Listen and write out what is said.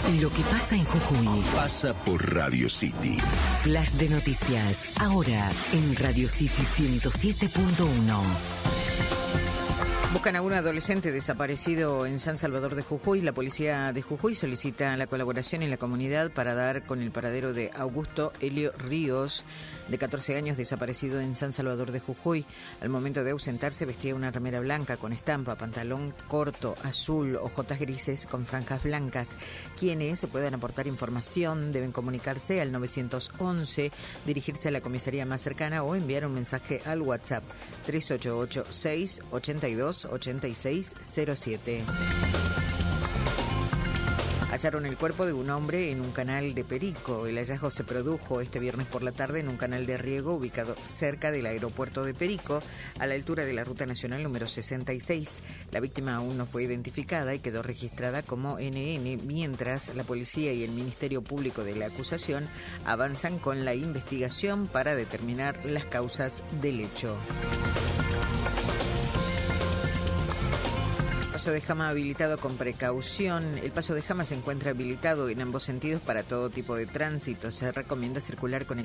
Lo que pasa en Jujuy pasa por Radio City. Flash de noticias, ahora en Radio City 107.1. Buscan a un adolescente desaparecido en San Salvador de Jujuy. La policía de Jujuy solicita la colaboración en la comunidad para dar con el paradero de Augusto Helio Ríos, de 14 años, desaparecido en San Salvador de Jujuy. Al momento de ausentarse vestía una remera blanca con estampa, pantalón corto, azul, ojotas grises con franjas blancas. Quienes puedan aportar información deben comunicarse al 911, dirigirse a la comisaría más cercana o enviar un mensaje al WhatsApp 3886-828607. Hallaron el cuerpo de un hombre en un canal de Perico. El hallazgo se produjo este viernes por la tarde en un canal de riego ubicado cerca del aeropuerto de Perico, a la altura de la Ruta Nacional número 66. La víctima aún no fue identificada y quedó registrada como NN, mientras la policía y el Ministerio Público de la acusación avanzan con la investigación para determinar las causas del hecho. Paso de Jama habilitado con precaución. El paso de Jama se encuentra habilitado en ambos sentidos para todo tipo de tránsito. Se recomienda circular con